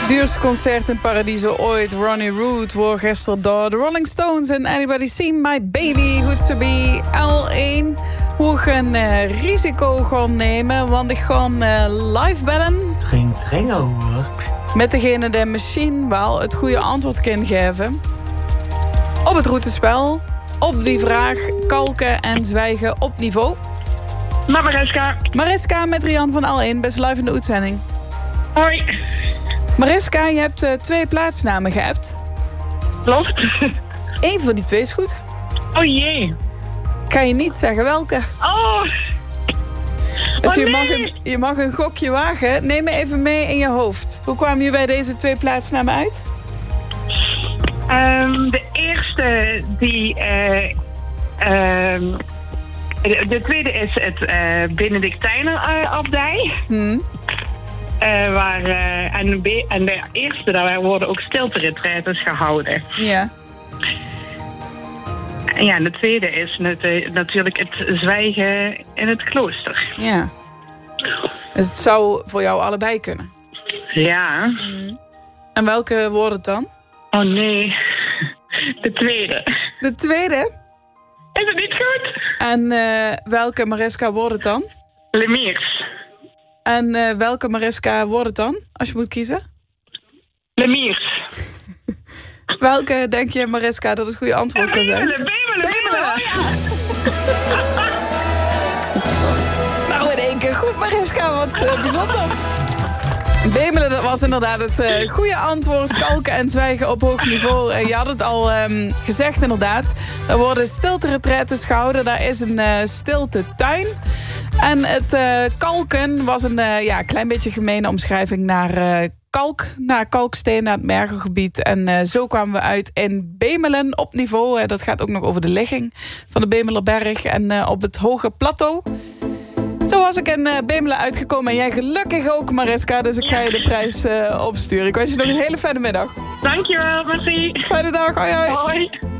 Duurste concert in Paradiso ooit. Ronnie Root wordt gisteren door de Rolling Stones en Anybody Seen My Baby. Goed to be L1. Hoe gaan risico gaan nemen, want ik ga live bellen. Train hoor. Met degene die misschien wel het goede antwoord kan geven. Op het routespel. Op die vraag kalken en zwijgen op niveau. Maar Mariska. Mariska met Rian van L1. Best live in de uitzending. Hoi. Mariska, je hebt 2 plaatsnamen geappt. Klopt. Eén van die 2 is goed. Oh jee. Kan je niet zeggen welke. Oh. Dus nee. je mag een gokje wagen. Neem me even mee in je hoofd. Hoe kwam je bij deze 2 plaatsnamen uit? De eerste die... de tweede is het Benedictijner abdij. En de eerste, daar worden ook stilte-retraites gehouden. Ja. En ja, de tweede is natuurlijk het zwijgen in het klooster. Ja. Dus het zou voor jou allebei kunnen. Ja. En welke wordt het dan? Oh nee, de tweede. De tweede? Is het niet goed? En welke Mariska wordt het dan? Lemiers. En welke Mariska wordt het dan, als je moet kiezen? Lemiers. Welke denk je, Mariska, dat het goede antwoord zou zijn? Bemelen. Oh, ja. Nou, in 1 keer goed, Mariska, wat bijzonder. Bemelen, dat was inderdaad het goede antwoord. Kalken en zwijgen op hoog niveau. Je had het al gezegd, inderdaad. Er worden stilte-retraites gehouden. Daar is een stilte-tuin. En het kalken was een klein beetje gemene omschrijving naar kalk. Naar kalksteen, naar het Mergelgebied. En zo kwamen we uit in Bemelen op niveau. Dat gaat ook nog over de ligging van de Bemelerberg. En op het hoge plateau. Zo was ik in Bemelen uitgekomen. En jij gelukkig ook, Mariska. Dus ik ga je de prijs opsturen. Ik wens je nog een hele fijne middag. Dankjewel, merci. Fijne dag, hoi hoi. Hoi.